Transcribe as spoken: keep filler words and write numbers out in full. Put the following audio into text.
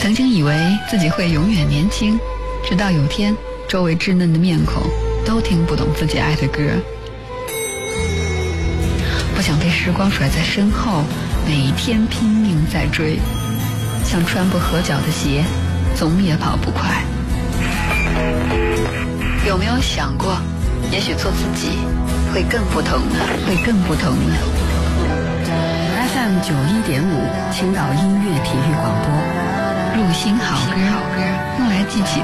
曾经以为自己会永远年轻，直到有天周围稚嫩的面孔都听不懂自己爱的歌。不想被时光甩在身后，每天拼命在追，像穿不合脚的鞋，总也跑不快。有没有想过，也许做自己会更不同呢？会更不同呢 F M 九一点五，青岛音乐体育广播， 入心好歌，用来记起